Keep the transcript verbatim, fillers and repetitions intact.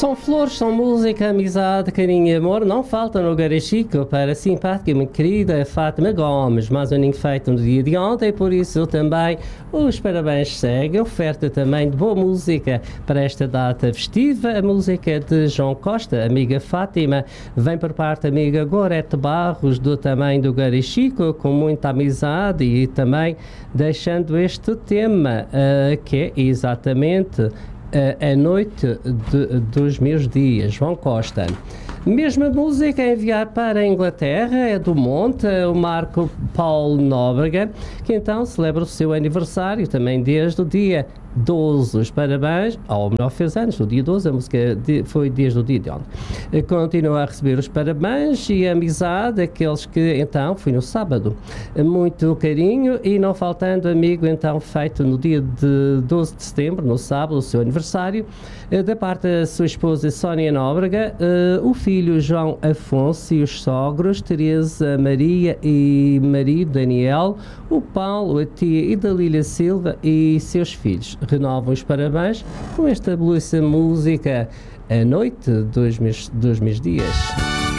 São flores, são música, amizade, carinho e amor. Não falta no Garachico para a simpática e muito querida Fátima Gomes. Mais um ninho feito no dia de ontem, por isso também os parabéns seguem. Oferta também de boa música para esta data festiva. A música de João Costa, amiga Fátima, vem por parte da amiga Gorete Barros, do tamanho do Garachico, com muita amizade e também deixando este tema, uh, que é exatamente a noite de, dos meus dias, João Costa. Mesma música a enviar para a Inglaterra, é do Monte, o Marco Paulo Nóbrega, que então celebra o seu aniversário também desde o dia doze. Os parabéns, ou melhor, fez anos, no dia doze, a música de, foi desde o dia de ontem. Continua a receber os parabéns e a amizade, aqueles que então foi no sábado. Muito carinho e não faltando amigo então feito no dia de doze de setembro, no sábado, o seu aniversário, da parte da sua esposa Sónia Nóbrega, o filho João Afonso e os sogros Teresa Maria e marido Daniel, o Paulo, a tia e Dalília Silva e seus filhos. Renovam os parabéns com esta belíssima música A Noite dos Meus, dos meus Dias.